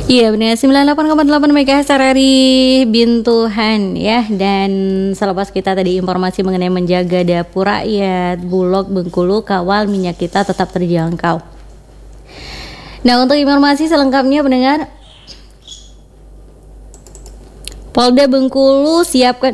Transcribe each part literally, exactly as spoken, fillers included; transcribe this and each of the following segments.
Iya benar, sembilan puluh delapan koma delapan MHz R R I Bintuhan ya. Dan selepas kita tadi informasi mengenai menjaga dapur rakyat, Bulog Bengkulu kawal minyak kita tetap terjangkau. Nah, untuk informasi selengkapnya pendengar, Polda Bengkulu siapkan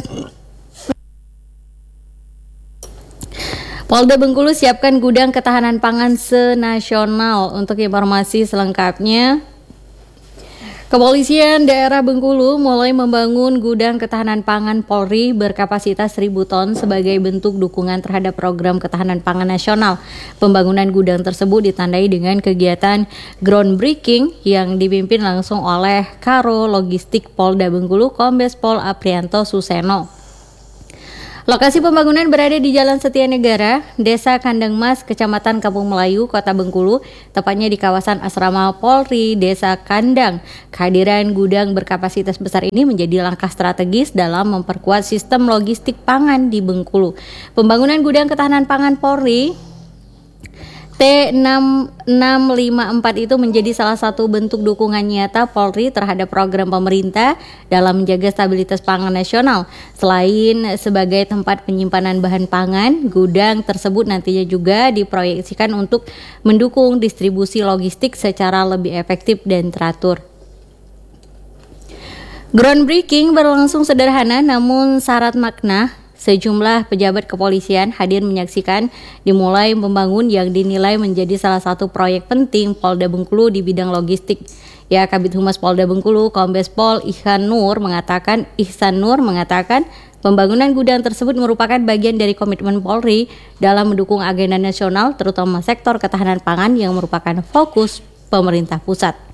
Polda Bengkulu siapkan gudang ketahanan pangan senasional. Untuk informasi selengkapnya, Kepolisian Daerah Bengkulu mulai membangun gudang ketahanan pangan Polri berkapasitas seribu ton sebagai bentuk dukungan terhadap program ketahanan pangan nasional. Pembangunan gudang tersebut ditandai dengan kegiatan groundbreaking yang dipimpin langsung oleh Karo Logistik Polda Bengkulu Kombes Pol Aprianto Suseno. Lokasi pembangunan berada di Jalan Setia Negara, Desa Kandang Mas, Kecamatan Kampung Melayu, Kota Bengkulu, tepatnya di kawasan Asrama Polri, Desa Kandang. Kehadiran gudang berkapasitas besar ini menjadi langkah strategis dalam memperkuat sistem logistik pangan di Bengkulu. Pembangunan gudang ketahanan pangan Polri T enam enam lima empat itu menjadi salah satu bentuk dukungan nyata Polri terhadap program pemerintah dalam menjaga stabilitas pangan nasional. Selain sebagai tempat penyimpanan bahan pangan, gudang tersebut nantinya juga diproyeksikan untuk mendukung distribusi logistik secara lebih efektif dan teratur. Groundbreaking berlangsung sederhana namun syarat makna. Sejumlah pejabat kepolisian hadir menyaksikan dimulai pembangun yang dinilai menjadi salah satu proyek penting Polda Bengkulu di bidang logistik. Ya, Kabid Humas Polda Bengkulu, Kombes Pol Ihsan Nur mengatakan, Ihsan Nur mengatakan pembangunan gudang tersebut merupakan bagian dari komitmen Polri dalam mendukung agenda nasional, terutama sektor ketahanan pangan yang merupakan fokus pemerintah pusat.